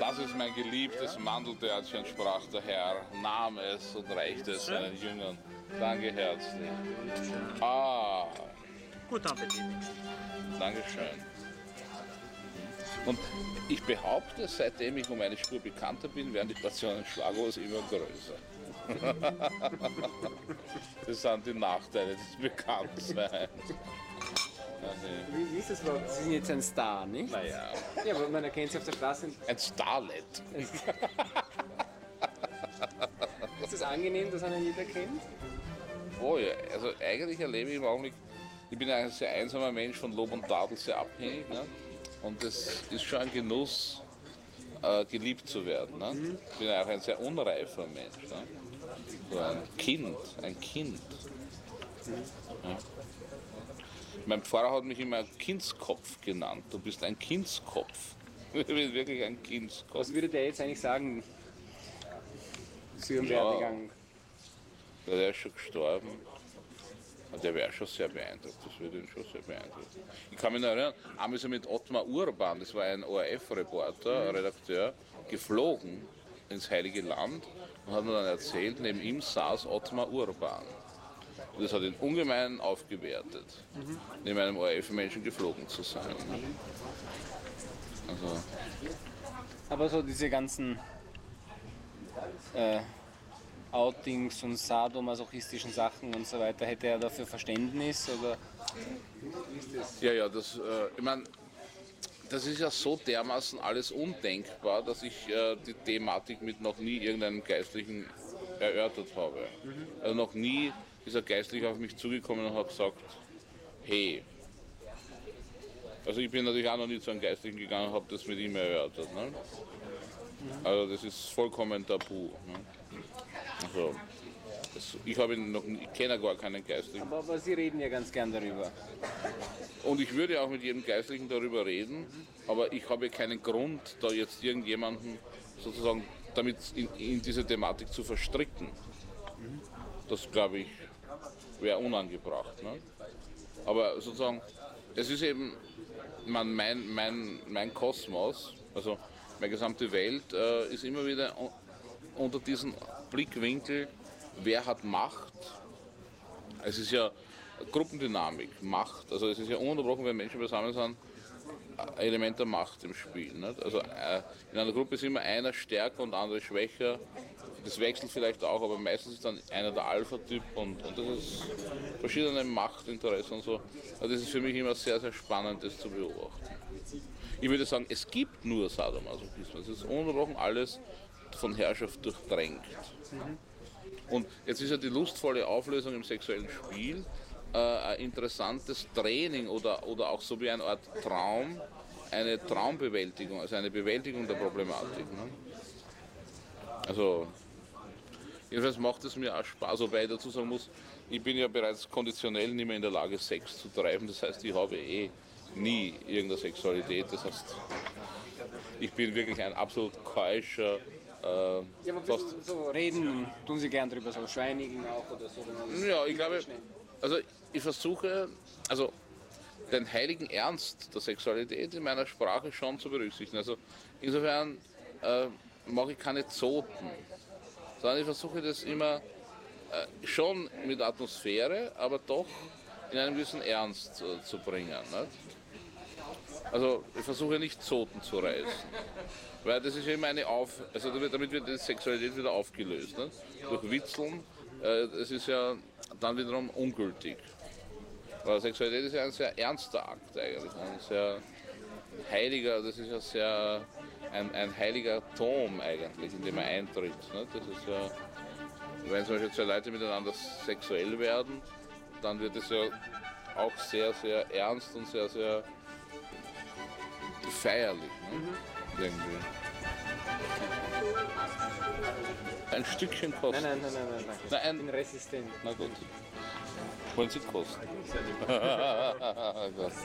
Das ist mein geliebtes Mandeltörtchen, sprach der Herr, nahm es und reichte es seinen Jüngern. Danke herzlich. Guten Appetit. Dankeschön. Und ich behaupte, seitdem ich um eine Spur bekannter bin, werden die Portionen Schlagobers immer größer. Das sind die Nachteile des Bekanntseins. Wie ist das überhaupt? Sie sind jetzt ein Star, nicht? Naja, Ja, aber man erkennt Sie auf der Straße. ein Starlet. Ist es angenehm, dass einen jeder kennt? Oh ja, also eigentlich erlebe ich im Augenblick, ich bin ein sehr einsamer Mensch, von Lob und Tadel sehr abhängig. Ne? Und es ist schon ein Genuss, geliebt zu werden. Ne? Ich bin auch ein sehr unreifer Mensch. Ne? So ein Kind. Ja. Mein Pfarrer hat mich immer Kindskopf genannt. Du bist ein Kindskopf. Ich bin wirklich ein Kindskopf. Was würde der jetzt eigentlich sagen zu Ihrem Ja. Werdegang? Ja, der ist schon gestorben. Und der wäre schon sehr beeindruckt. Das würde ihn schon sehr beeindrucken. Ich kann mich noch erinnern, einmal ist er mit Ottmar Urban, das war ein ORF-Reporter, Redakteur, geflogen ins Heilige Land und hat mir dann erzählt, neben ihm saß Ottmar Urban. Und das hat ihn ungemein aufgewertet, neben einem ORF-Menschen geflogen zu sein. Also, Aber so diese ganzen Outings und sadomasochistischen Sachen und so weiter, hätte er dafür Verständnis oder? ja, das, ich meine, das ist ja so dermaßen alles undenkbar, dass ich die Thematik mit noch nie irgendeinem Geistlichen erörtert habe. Also noch nie ist ein Geistlicher auf mich zugekommen und hat gesagt, hey, also ich bin natürlich auch noch nie zu einem Geistlichen gegangen und habe das mit ihm erörtert. Ne? Also das ist vollkommen tabu. Ne? Also, ich kenne gar keinen Geistlichen. Aber Sie reden ja ganz gern darüber. Und ich würde auch mit jedem Geistlichen darüber reden, aber ich habe keinen Grund, da jetzt irgendjemanden sozusagen damit in diese Thematik zu verstricken. Das, glaube ich, wäre unangebracht. Ne? Aber sozusagen, es ist eben mein Kosmos, also meine gesamte Welt ist immer wieder unter diesem Blickwinkel, wer hat Macht. Es ist ja Gruppendynamik, Macht, also es ist ja ununterbrochen, wenn Menschen beisammen sind, ein Element der Macht im Spiel. Nicht? Also in einer Gruppe ist immer einer stärker und andere schwächer. Das wechselt vielleicht auch, aber meistens ist dann einer der Alpha-Typ und das ist verschiedene Machtinteressen und so. Also das ist für mich immer sehr, sehr spannend, das zu beobachten. Ich würde sagen, es gibt nur Sadomasochismus. Es ist ununterbrochen alles von Herrschaft durchdrängt. Und jetzt ist ja die lustvolle Auflösung im sexuellen Spiel ein interessantes Training oder auch so wie eine Art Traum, eine Traumbewältigung, also eine Bewältigung der Problematik. Ne? Also jedenfalls macht es mir auch Spaß, wobei ich dazu sagen muss, ich bin ja bereits konditionell nicht mehr in der Lage, Sex zu treiben, das heißt, ich habe nie irgendeine Sexualität, das heißt, ich bin wirklich ein absolut keuscher, Ja, aber so reden tun Sie gern drüber, so Schweinigen auch oder so. Ja, ich glaube, also ich versuche, also den heiligen Ernst der Sexualität in meiner Sprache schon zu berücksichtigen. Also insofern mache ich keine Zoten, sondern ich versuche das immer schon mit Atmosphäre, aber doch in einem gewissen Ernst zu bringen. Nicht? Also ich versuche nicht Zoten zu reißen, weil das ist ja immer also damit wird die Sexualität wieder aufgelöst. Nicht? Durch Witzeln, es ist ja dann wiederum ungültig. Weil Sexualität ist ja ein sehr ernster Akt eigentlich, ein sehr heiliger, das ist ja sehr ein heiliger Turm eigentlich, in dem man eintritt. Nicht? Das ist ja, wenn zum Beispiel zwei Leute miteinander sexuell werden, dann wird es ja auch sehr, sehr ernst und sehr, sehr feierlich. Ne? Irgendwie. Ein Stückchen kosten. Nein, Nein, ich bin resistent. Na gut. Wollen Sie kosten? Gut.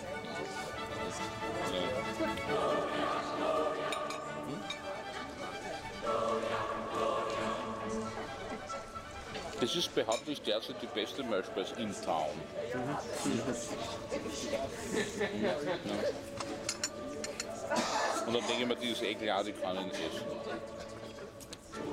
Das ist behauptlich derzeit die beste Mehlspeise in Town. Und Und dann denke ich mir, die ist eh klar, die kann ich nicht essen.